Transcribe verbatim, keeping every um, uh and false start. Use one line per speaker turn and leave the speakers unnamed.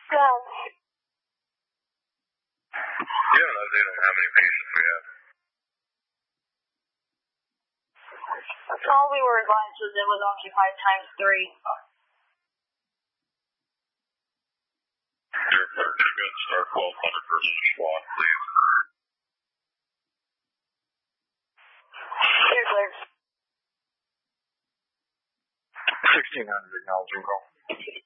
Yeah.
Yeah, I don't know how many patients we have.
All we were advised was it was occupied times three.
Airport, you got star twelve hundred versus SWAT, please.
Airport.
sixteen hundred, acknowledging call.